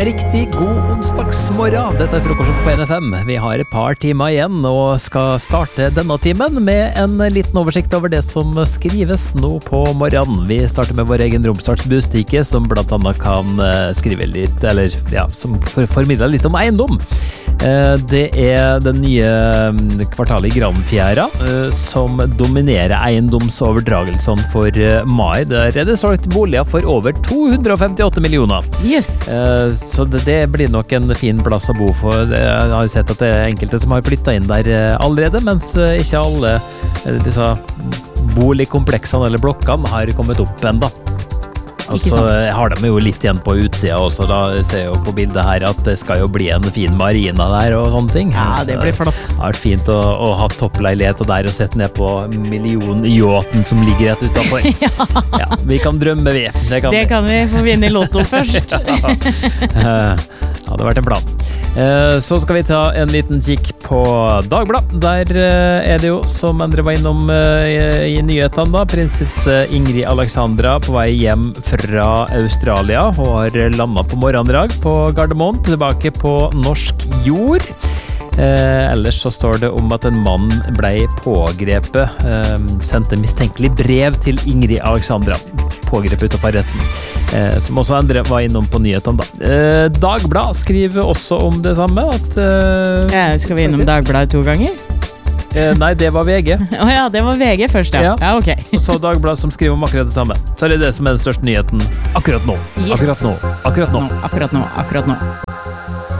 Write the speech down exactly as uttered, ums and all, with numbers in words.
Riktig god onsdagsmorgen. Dette er frokosten på N F M. Vi har et par timer igjen og skal starte denne timen med en liten oversikt over det som skrives nå på morgenen. Vi starter med vår egen Romsdalsbustike, som blant annet kan skrive litt, eller ja, som formidler litt om eiendom. Det er den nye kvartalet i Granfjæra som dominerer eiendomsoverdragelsene for mai. Der er det solgt boliger for over to hundre og femtiåtte millioner. Yes. Så det, det blir nok en fin plass å bo for. Jeg har sett at det er enkelte som har flyttet inn der allerede, mens ikke alle disse boligkompleksene eller blokkene har kommet opp enda. Og så har de jo litt igjen på utsida også, da ser jeg jo på bildet her at det skal jo bli en fin marina der og sånne ting. Ja, det blir flott. Det har vært fint å, å ha toppleiligheter der og sette ned på millionyachten som ligger rett utenfor. Ja. Ja, vi kan drømme vi. Det kan, det vi. kan vi få vinne i lotto først. Ja, det hadde vært en plan. Så skal vi ta en liten kikk på Dagblad. Der er det jo, som Endre var innom i nyhetene da, prinsesse Ingrid Alexandra på vei hjem fra Australia. Hun har landet på morgendrag på Gardermoen, tilbake på norsk jord. Eh, ellers så står det om at en mann ble pågrepet, eh, sendte mistenkelig brev til Ingrid Alexandra, pågrepet utenfor retten, eh, som også Endre var innom på nyhetene da. Eh, Dagblad skriver også om det samme, at... Eh, ja, skal vi innom Dagbladet to ganger? Eh, nei, det var V G. Åh oh, ja, det var V G først, ja. Ja, ja ok. Og så Dagblad som skriver om akkurat det samme. Så er det det som er den største nyheten akkurat nå. Yes. Akkurat nå. Akkurat nå. Akkurat nå. Akkurat nå.